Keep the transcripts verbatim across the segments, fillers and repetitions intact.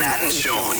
Nat and Sean.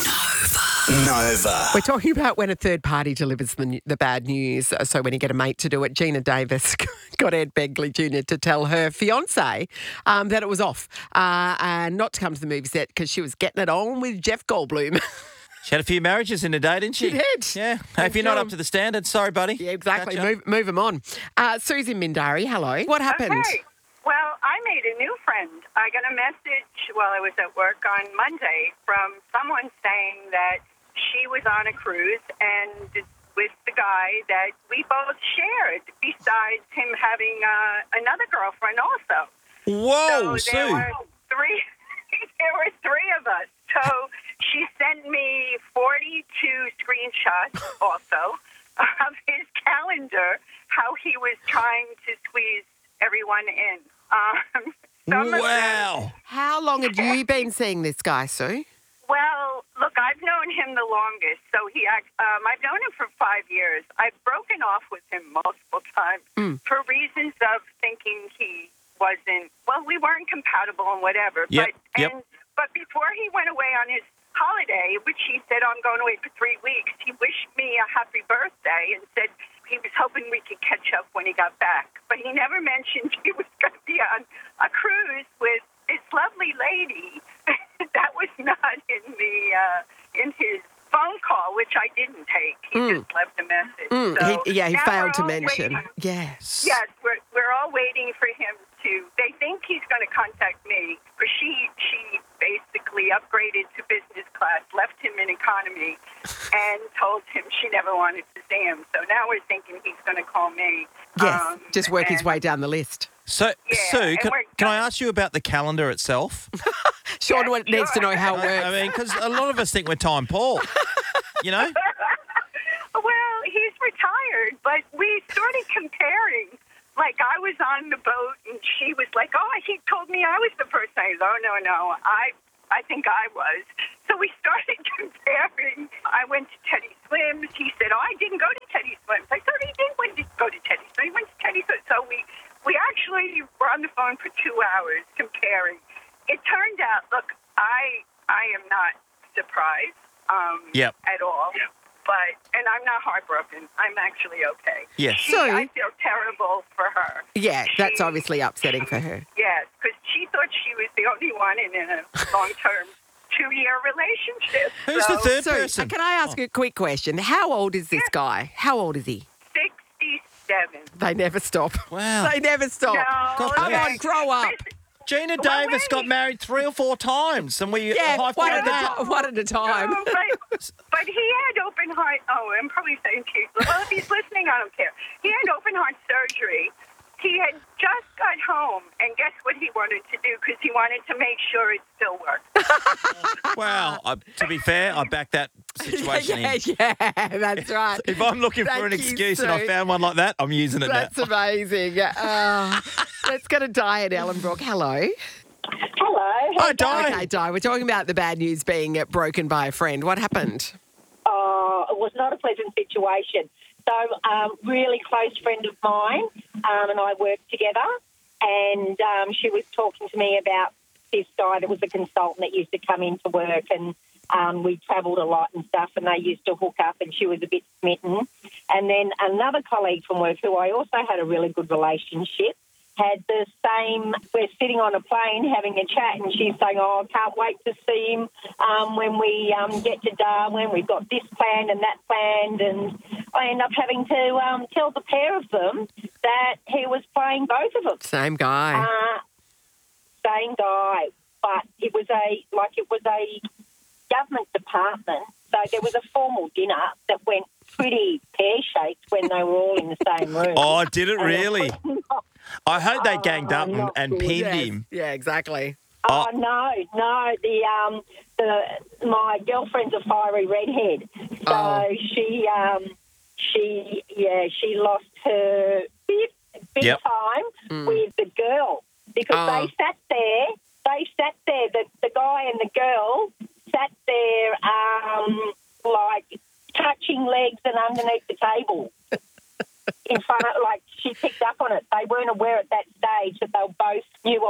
Nova. We're talking about when a third party delivers the, the bad news. So when you get a mate to do it, Gina Davis got Ed Begley Junior to tell her fiancé um, that it was off uh, and not to come to the movie set because she was getting it on with Jeff Goldblum. She had a few marriages in a day, didn't she? She did. Yeah. Hey, if you're not up to the standard, sorry, buddy. Yeah, exactly. Gotcha. Move, move them on. Uh, Susie Mindari, hello. What happened? Okay. Well, I made a new friend. I got a message while I was at work on Monday from someone saying that she was on a cruise and with the guy that we both shared, besides him having uh, another girlfriend also. Whoa, so there Sue. were three. There were three of us. So she sent me forty-two screenshots also of his calendar, how he was trying to squeeze everyone in. Um, some of them- Wow. How long had you been seeing this guy, Sue? Well, look, I've known him the longest. So he, act- um, I've known him for five years. I've broken off with him multiple times Mm. for reasons of thinking he wasn't. Well, we weren't compatible and whatever. Yep, But yep. and but before he went away on his holiday, which he said, "I'm going away for three weeks," he wished me a happy birthday and said he was hoping we could catch up when he got back. But he never mentioned he was going to be on a cruise with this lovely lady. That was not in the uh, in his phone call, which I didn't take. He Mm. just left a message. Mm, So he, yeah, he now failed we're to all mention. waiting. Yes. Yes, we're we're all waiting for him to. They think he's going to contact me, because she she basically upgraded to business class, left him in economy, and told him she never wanted to see him. So now we're thinking he's going to call me. Yes, Um, just work his and- way down the list. So, Yeah, Sue, and can, we're can I gonna- ask you about the calendar itself? Sean Yeah, needs to sure. know how it works. I mean, because a lot of us think we're Time Paul. You know? Well, he's retired, but we started comparing. Like, I was on the boat, and she was like, oh, he told me I was the person. I was, oh, no, no, I I think I was. So we started comparing. I went to Teddy Swims. He said, oh, I didn't go to Teddy Swims. I thought he did went to go to Teddy Swims. He went to Teddy Swims. So we, we actually were on the phone for two hours comparing. It turned out, look, I I am not surprised um, Yep. at all. But, and I'm not heartbroken. I'm actually okay. Yes. She, So- I feel terrible for her. Yeah, that's She- obviously upsetting for her. Yes, because she thought she was the only one in a long-term two-year relationship. Who's so the third So, uh, person? can I ask you a quick question? How old is this guy? How old is he? sixty-seven. They never stop. Wow. They never stop. No, God Come bless. on, grow up. Listen, Gina Well, Davis wait. got married three or four times, and we Yeah, high-fived one at, that. a, ti- one at a time. no, but, but he had open heart. Oh, I'm probably saying too. Well, if he's listening, I don't care. He had open heart surgery. He had just got home, and guess what he wanted to do? Because he wanted to make sure it still worked. Wow. I, to be fair, I back that situation yeah, in. yeah, that's right. If I'm looking for Thank an you, excuse and I Sue. found one like that, I'm using it That's now. amazing. Uh, let's go to Di at Ellenbrook. Hello. Hello. Hi, Di. Okay, Di, we're talking about the bad news being uh, broken by a friend. What happened? Oh, it was not a pleasant situation. So, um, really close friend of mine, um, and I worked together, and um, she was talking to me about this guy that was a consultant that used to come into work, and um, we travelled a lot and stuff, and they used to hook up, and she was a bit smitten. And then another colleague from work, who I also had a really good relationship, had the same, we're sitting on a plane having a chat, and she's saying, oh, I can't wait to see him um, when we um, get to Darwin. We've got this planned and that planned. And I end up having to um, tell the pair of them that he was playing both of them. Same guy. Uh, same guy. But it was a, like it was a government department. So there was a formal dinner that went pretty pear-shaped when they were all in the same room. Oh, did it And it really? was not- I hope they Oh, ganged up and, not and good. pinned Yes. him. Yeah, exactly. Oh, no, no. The um, the my girlfriend's a fiery redhead, so Oh. she um, she yeah, she lost her big big Yep. time Mm. with the girl because Oh. they sat there. They sat there. The the guy and the girl sat there, um, like touching legs and underneath the table. In front of, like, she picked up on it. They weren't aware at that stage that they both knew what was going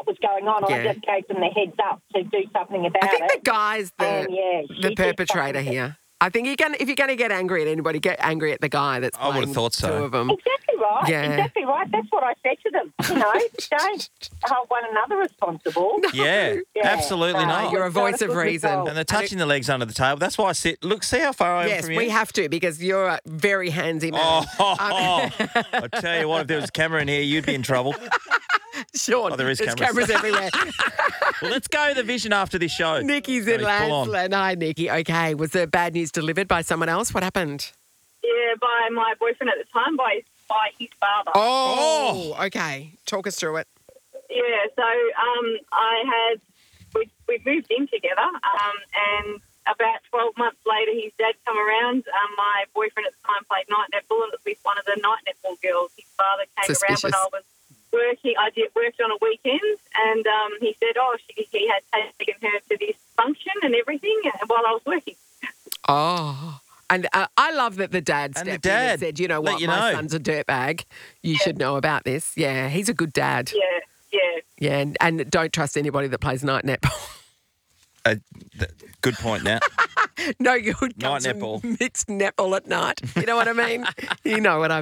going on. Yeah. I just gave them the heads up to do something about I think it. the guy's the, And, yeah, she the did perpetrator something. here. I think you can, if you're going to get angry at anybody, get angry at the guy that's I would've playing thought so. two of them. Exactly right. Yeah. Exactly right. That's what I said to them. You know, don't hold one another responsible. Yeah, Yeah. absolutely No, not. You're a it's not voice a of good reason. result. And they're touching the legs under the table. That's why I sit. Look, see how far I am Yes, from you. we have to because you're a very handsy man. Oh, I tell you what, if there was a camera in here, you'd be in trouble. Sean, Oh, there is there's cameras. cameras everywhere. Well, let's go the vision after this show. Nikki's in He's full on. Landsland. Hi, Nikki. Okay, was the bad news delivered by someone else? What happened? Yeah, by my boyfriend at the time, by by his father. Oh, okay. Talk us through it. Yeah, so um, I had we we moved in together, um, and about twelve months later, his dad come around. Um, my boyfriend at the time played night netball, and it was with one of the night netball girls. His father came Suspicious. around when I was working. I did worked on a weekend, and um, he said, "Oh, she, he had taken her to this function and everything while I was working." Oh. And uh, I love that the dad And the stepped in and dad said, you know let what, you my know. son's a dirtbag. You should know about this. Yeah, he's a good dad. Yeah, yeah. Yeah, and, and don't trust anybody that plays night netball. Uh, th- good point now. No good Night comes from netball. mixed netball at night. You know what I mean? You know what I mean.